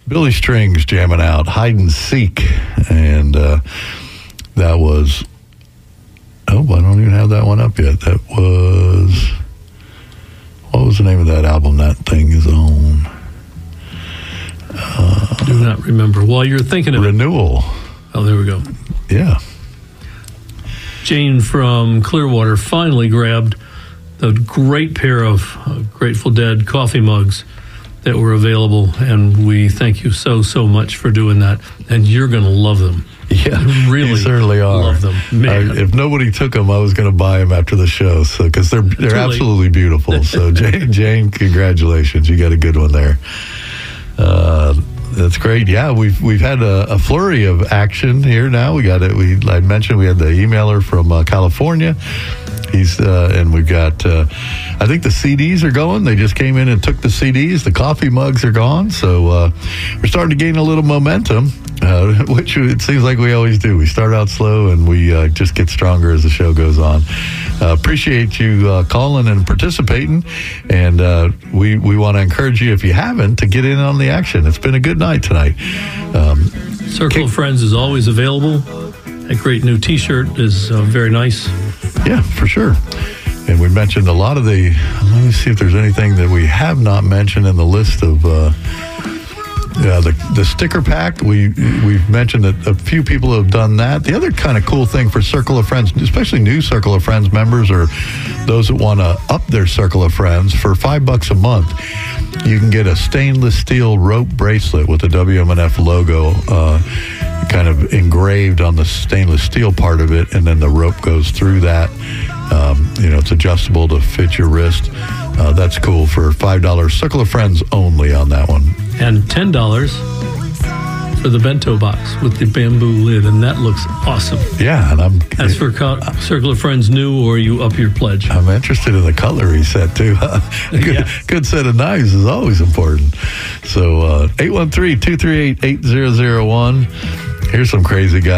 Billy Strings jamming out, Hide and Seek. And that was, I don't even have that one up yet. That was, what was the name of that album that thing is on? Do not remember. While you're thinking of Renewal. Oh, there we go. Yeah. Jane from Clearwater finally grabbed the great pair of Grateful Dead coffee mugs that were available, and we thank you so much for doing that. And you're going to love them. Yeah, really, you certainly are. Love them. Man. If nobody took them, I was going to buy them after the show, so because they're absolutely beautiful. So Jane, congratulations, you got a good one there. That's great. Yeah, we've had a flurry of action here now. I mentioned we had the emailer from California. And we've got, I think the CDs are going. They just came in and took the CDs. The coffee mugs are gone. So we're starting to gain a little momentum, which it seems like we always do. We start out slow and we just get stronger as the show goes on. Appreciate you calling and participating. And we want to encourage you, if you haven't, to get in on the action. It's been a good night tonight. Circle of Friends is always available. That great new T-shirt is very nice. Yeah, for sure. And we mentioned a lot of let me see if there's anything that we have not mentioned in the list of the sticker pack. We've mentioned that a few people have done that. The other kind of cool thing for Circle of Friends, especially new Circle of Friends members or those that want to up their Circle of Friends, for $5 a month, you can get a stainless steel rope bracelet with the WMNF logo kind of engraved on the stainless steel part of it, and then the rope goes through that. It's adjustable to fit your wrist. That's cool for $5. Circle of Friends only on that one. And $10 for the bento box with the bamboo lid, and that looks awesome. Yeah, and That's for Circle of Friends new, or you up your pledge. I'm interested in the cutlery set too. Good set of knives is always important. So 813-238-8001. Here's some crazy guy.